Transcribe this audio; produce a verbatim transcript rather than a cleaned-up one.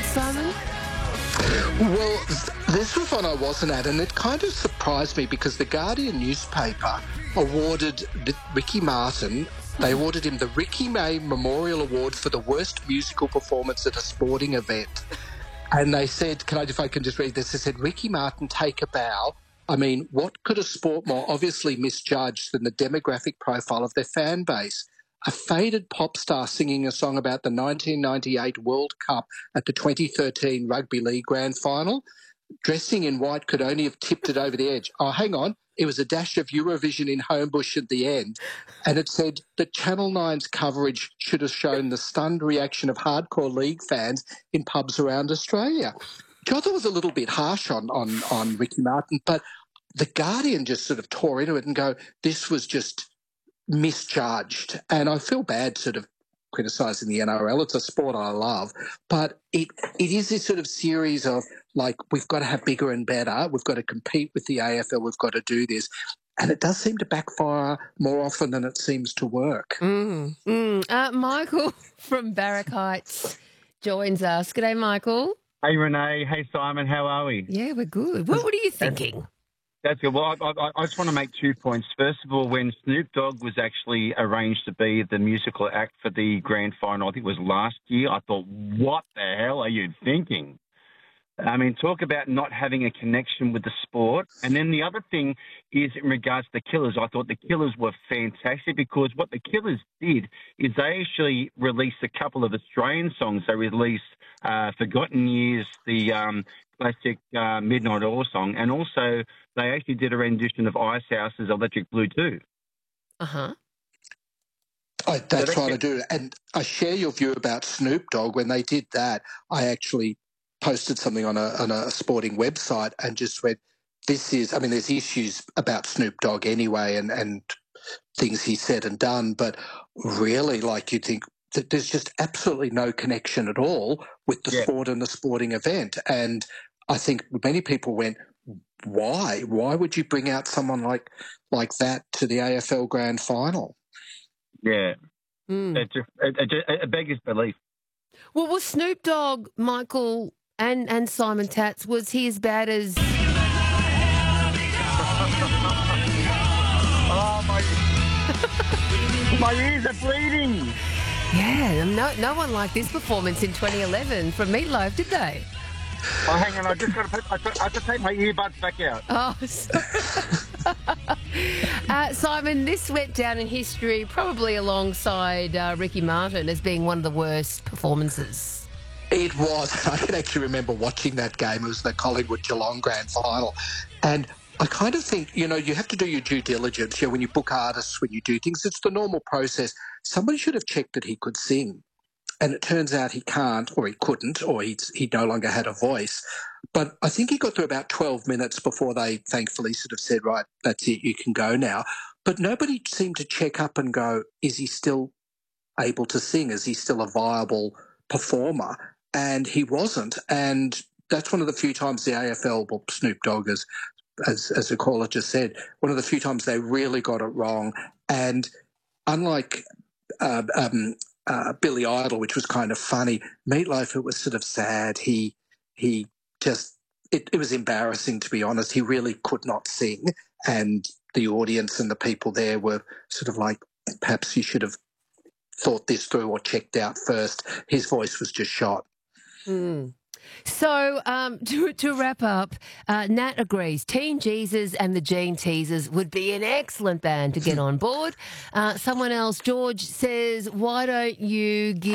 Simon? Well, this was one I wasn't at, and it kind of surprised me because the Guardian newspaper awarded Ricky Martin, they awarded him the Ricky May Memorial Award for the worst musical performance at a sporting event. And they said, can I, if I can just read this, they said, Ricky Martin, take a bow. I mean, what could a sport more obviously misjudged than the demographic profile of their fan base? A faded pop star singing a song about the nineteen ninety-eight World Cup at the twenty thirteen Rugby League Grand Final, dressing in white could only have tipped it over the edge. Oh, hang on. It was a dash of Eurovision in Homebush at the end. And it said that Channel nine's coverage should have shown the stunned reaction of hardcore league fans in pubs around Australia. Which I thought was a little bit harsh on, on, on Ricky Martin, but the Guardian just sort of tore into it and go, this was just misjudged. And I feel bad sort of criticising the N R L. It's a sport I love, but it it is this sort of series of, like, we've got to have bigger and better. We've got to compete with the A F L. We've got to do this. And it does seem to backfire more often than it seems to work. Mm, mm. Uh, Michael from Barrack Heights joins us. G'day, Michael. Hey, Renee. Hey, Simon. How are we? Yeah, we're good. What, what are you thinking? That's good. Well, I, I, I just want to make two points. First of all, when Snoop Dogg was actually arranged to be the musical act for the grand final, I think it was last year, I thought, what the hell are you thinking? I mean, talk about not having a connection with the sport. And then the other thing is in regards to the Killers. I thought the Killers were fantastic because what the Killers did is they actually released a couple of Australian songs. They released uh, Forgotten Years, the um, classic uh, Midnight Oil song, and also they actually did a rendition of Icehouse's Electric Blue too. Uh-huh. I, that's right, I do. And I share your view about Snoop Dogg. When they did that, I actually posted something on a, on a sporting website and just went, this is, I mean, there's issues about Snoop Dogg anyway and, and things he said and done, but really, like, you think that there's just absolutely no connection at all with the Yeah. sport and the sporting event. And I think many people went, why? Why would you bring out someone like like that to the A F L Grand Final? Yeah. Mm. It, just, it, it, just- it beggars belief. Well, was Snoop Dogg, Michael, and, and Simon Tatz, was he as bad as... Oh, my, my ears are bleeding. Yeah, no, no one liked this performance in twenty eleven from Meatloaf, did they? Oh, hang on. I just got to put, I I have to take my earbuds back out. Oh, sorry. uh, Simon, this went down in history probably alongside uh, Ricky Martin as being one of the worst performances. It was. I can actually remember watching that game. It was the Collingwood Geelong Grand Final. And I kind of think, you know, you have to do your due diligence. You know, when you book artists, when you do things, it's the normal process. Somebody should have checked that he could sing. And it turns out he can't, or he couldn't, or he he no longer had a voice. But I think he got through about twelve minutes before they thankfully sort of said, right, that's it, you can go now. But nobody seemed to check up and go, is he still able to sing? Is he still a viable performer? And he wasn't. And that's one of the few times the A F L, well, Snoop Dogg, as, as, as the caller just said, one of the few times they really got it wrong. And unlike... Uh, um, Uh, Billy Idol, which was kind of funny. Meatloaf, it was sort of sad. He he just, it, it was embarrassing, to be honest. He really could not sing, and the audience and the people there were sort of like, perhaps he should have thought this through or checked out first. His voice was just shot. Mm. So, um, to, to wrap up, uh, Nat agrees. Teen Jesus and the Gene Teasers would be an excellent band to get on board. Uh, someone else, George, says, why don't you give